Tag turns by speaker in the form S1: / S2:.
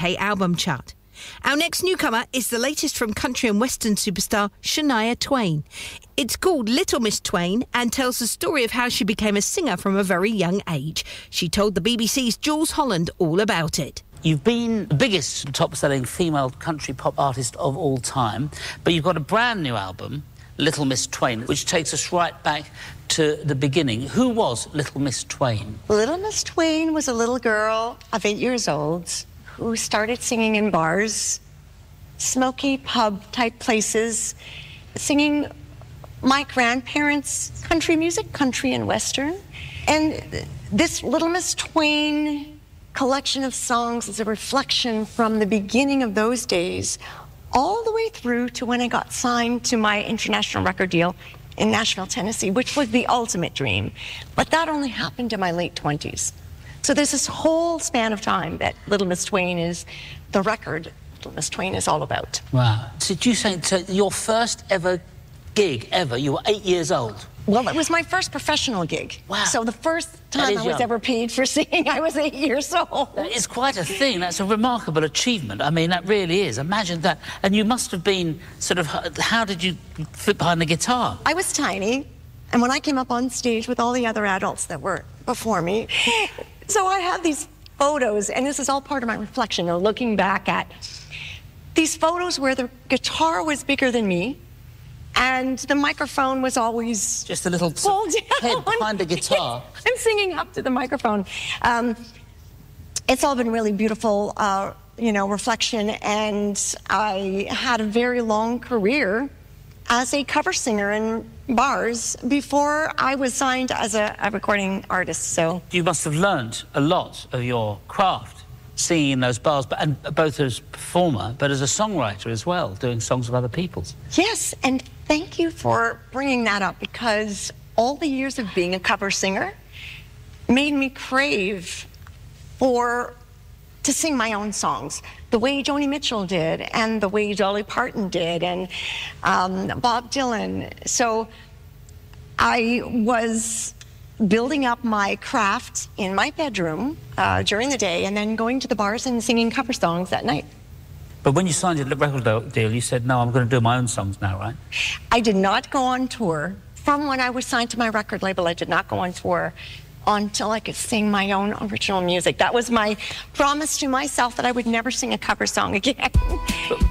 S1: UK album chart. Our next newcomer is the latest from country and western superstar Shania Twain. It's called Little Miss Twain and tells the story of how she became a singer from a very young age. She told the BBC's Jules Holland all about it.
S2: You've been the biggest top-selling female country pop artist of all time, but you've got a brand new album, Little Miss Twain, which takes us right back to the beginning. Who was Little Miss Twain?
S3: Little Miss Twain was a little girl of 8 years old who started singing in bars, smoky pub-type places, singing my grandparents' country music, country and western. And this Little Miss Twain collection of songs is a reflection from the beginning of those days all the way through to when I got signed to my international record deal in Nashville, Tennessee, which was the ultimate dream. But that only happened in my late 20s. So there's this whole span of time that Little Miss Twain is the record Little Miss Twain is all about.
S2: Wow. So did you say, so your first ever gig ever, you were 8 years old?
S3: Well, it was my first professional gig.
S2: Wow.
S3: So the first time I was ever paid for singing, I was 8 years old.
S2: That is quite a thing. That's a remarkable achievement. I mean, that really is. Imagine that. And you must have been sort of, how did you flip behind the guitar?
S3: I was tiny, and when I came up on stage with all the other adults that were before me, so I have these photos, and this is all part of my reflection, looking back at these photos where the guitar was bigger than me, and the microphone was always
S2: just a little head behind the guitar.
S3: I'm singing up to the microphone. It's all been really beautiful, reflection, and I had a very long career as a cover singer in bars before I was signed as a recording artist. So
S2: you must have learned a lot of your craft singing in those bars, and both as a performer, but as a songwriter as well, doing songs of other people's.
S3: Yes, and thank you for bringing that up, because all the years of being a cover singer made me crave to sing my own songs, the way Joni Mitchell did, and the way Dolly Parton did, and Bob Dylan. So I was building up my craft in my bedroom during the day, and then going to the bars and singing cover songs at night.
S2: But when you signed your record deal, you said, no, I'm going to do my own songs now, right?
S3: I did not go on tour. From when I was signed to my record label, I did not go on tour until I could sing my own original music. That was my promise to myself, that I would never sing a cover song again.